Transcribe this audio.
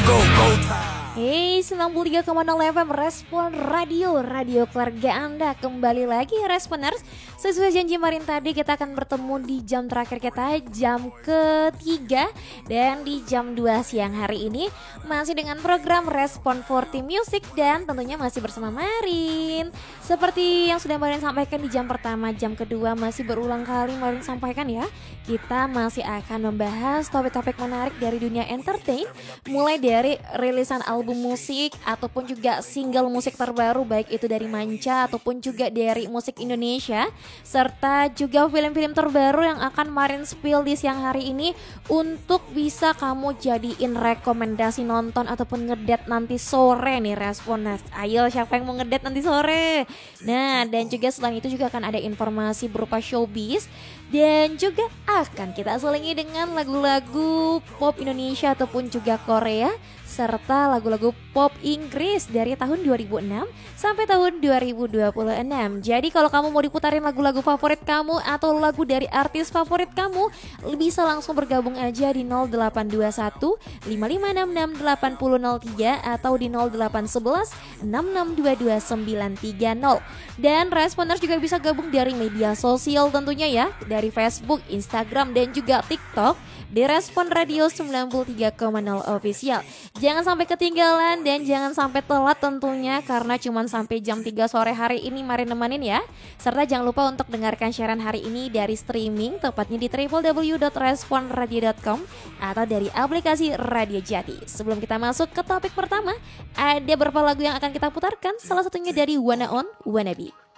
Hey, 93,0 FM Respon Radio keluarga Anda. Kembali lagi Responers. Sesuai janji kemarin tadi, kita akan bertemu di jam terakhir kita, jam ketiga. Dan di jam 2 siang hari ini masih dengan program Respon 40 Music. Dan tentunya masih bersama Marin. Seperti yang sudah Marin sampaikan di jam pertama, jam kedua masih berulang kali Marin sampaikan ya. Kita masih akan membahas topik-topik menarik dari dunia entertain. Mulai dari rilisan album musik ataupun juga single musik terbaru, baik itu dari manca ataupun juga dari musik Indonesia, serta juga film-film terbaru yang akan Marin spill di siang hari ini untuk bisa kamu jadiin rekomendasi nonton ataupun ngedet nanti sore nih Responers. Ayo, siapa yang mau ngedet nanti sore? Nah, dan juga selain itu juga akan ada informasi berupa showbiz dan juga akan kita selingi dengan lagu-lagu pop Indonesia ataupun juga Korea serta lagu-lagu pop Inggris dari tahun 2006 sampai tahun 2026. Jadi kalau kamu mau diputarin lagu-lagu favorit kamu atau lagu dari artis favorit kamu, bisa langsung bergabung aja di 0821 5566 8003 atau di 0811 6622 930. Dan Responers juga bisa gabung dari media sosial tentunya ya, dari Facebook, Instagram dan juga TikTok di Respon Radio 93,0 Official. Jangan sampai ketinggalan dan jangan sampai telat tentunya, karena cuma sampai jam 3 sore hari ini Marin nemenin ya. Serta jangan lupa untuk dengarkan siaran hari ini dari streaming, tepatnya di www.responradio.com atau dari aplikasi Radio Jati. Sebelum kita masuk ke topik pertama, ada beberapa lagu yang akan kita putarkan, salah satunya dari Wanna On, Wannabe.